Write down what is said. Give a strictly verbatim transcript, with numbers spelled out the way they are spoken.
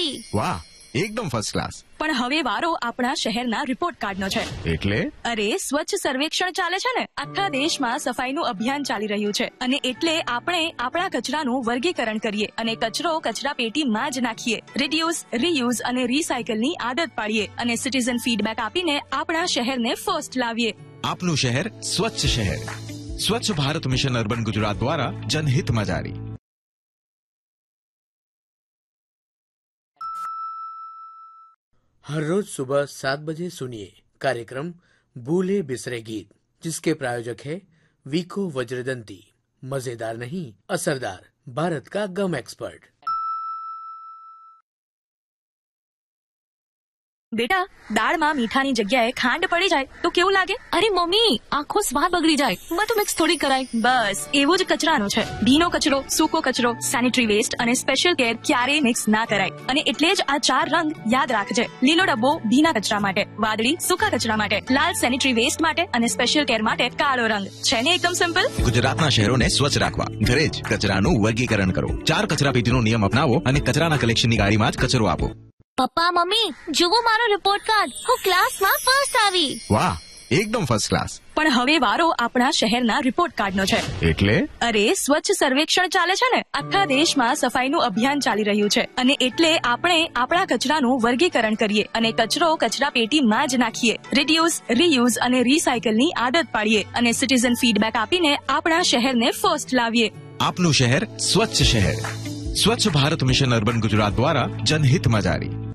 આવી. વાહ, એકદમ ફર્સ્ટ ક્લાસ. પણ હવે વારો આપણા શહેરના રિપોર્ટ કાર્ડનો છે. એટલે અરે સ્વચ્છ સર્વેક્ષણ ચાલે છે ને, આખા દેશમાં સફાઈનું અભિયાન ચાલી રહ્યું છે અને એટલે આપણે આપણા કચરાનું વર્ગીકરણ કરીએ અને કચરો કચરા પેટીમાં જ નાખીએ. રિડ્યુસ, રીયુઝ અને રીસાયકલની આદત પાડીએ અને સિટીઝન ફીડબેક આપીને આપણા શહેરને ફર્સ્ટ લાવીએ. આપનું શહેર સ્વચ્છ શહેર. સ્વચ્છ ભારત મિશન અર્બન ગુજરાત દ્વારા જનહિતમાં જારી. हर रोज सुबह सात बजे सुनिए कार्यक्रम भूले बिसरे गीत, जिसके प्रायोजक है वीको वज्रदंती. मजेदार नहीं, असरदार, भारत का गम एक्सपर्ट. બેટા, દાળમાં મીઠાની જગ્યાએ ખાંડ પડી જાય તો કેવું લાગે? અરે મમ્મી, આખો સ્વાદ બગડી જાય. બધું મિક્સ થોડી કરાય. બસ એવું જ કચરાનું છે. ભીનો કચરો, સૂકો કચરો, સેનિટરી વેસ્ટ અને સ્પેશિયલ કેર ક્યારેય મિક્સ ના કરાય. અને એટલે જ આ ચાર રંગ યાદ રાખજે. લીલો ડબ્બો ભીના કચરા માટે, વાદળી સૂકા કચરા માટે, લાલ સેનિટરી વેસ્ટ માટે અને સ્પેશિયલ કેર માટે કાળો રંગ. છે ને એકદમ સિમ્પલ? ગુજરાતના શહેરોને સ્વચ્છ રાખવા ઘરે જ કચરાનું વર્ગીકરણ કરો. ચાર કચરા પેટીનો નિયમ અપનાવો અને કચરાના કલેક્શનની ગાડીમાં જ કચરો આપો. પપ્પા મમ્મી, જુઓ મારો રિપોર્ટ કાર્ડ. હું ક્લાસમાં ફર્સ્ટ આવી. વાહ, એકદમ ફર્સ્ટ ક્લાસ. પણ હવે વારો આપણા શહેરના રિપોર્ટ કાર્ડનો છે. એટલે અરે સ્વચ્છ સર્વેક્ષણ ચાલે છે ને, આખા દેશમાં સફાઈનું અભિયાન ચાલી રહ્યું છે અને એટલે આપણે આપણા કચરાનું વર્ગીકરણ કરીએ અને કચરો કચરા પેટીમાં જ નાખીએ. રિડ્યુસ, રીયુઝ અને રીસાયકલની આદત પાડીએ અને સિટીઝન ફીડબેક આપીને આપણા શહેરને ફર્સ્ટ લાવીએ. આપનું શહેર સ્વચ્છ શહેર. સ્વચ્છ ભારત મિશન અર્બન ગુજરાત દ્વારા જનહિતમાં જારી.